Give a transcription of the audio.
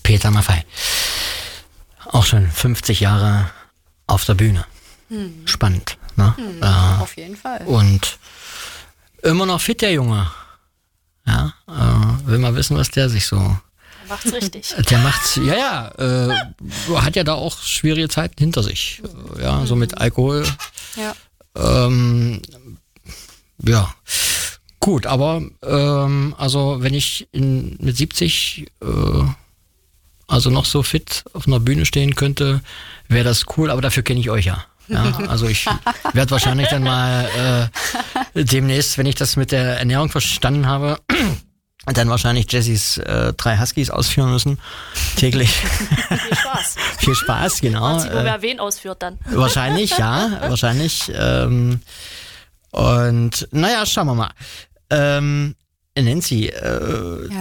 Peter Maffay. Auch schon 50 Jahre auf der Bühne. Spannend, ne? Auf jeden Fall. Und immer noch fit, der Junge. Ja, will mal wissen, was der sich so... Macht's richtig. Der macht's, hat ja da auch schwierige Zeiten hinter sich. Ja, so mit Alkohol. Ja. Ja, gut, aber also wenn ich mit 70 also noch so fit auf einer Bühne stehen könnte, wäre das cool, aber dafür kenne ich euch ja. Ja, also ich werde wahrscheinlich dann mal demnächst, wenn ich das mit der Ernährung verstanden habe, dann wahrscheinlich Jessys 3 Huskies ausführen müssen, täglich. Viel Spaß. Viel Spaß, genau. Mal sehen, wer wen ausführt dann. Wahrscheinlich, ja, wahrscheinlich. Und naja, schauen wir mal. Nancy,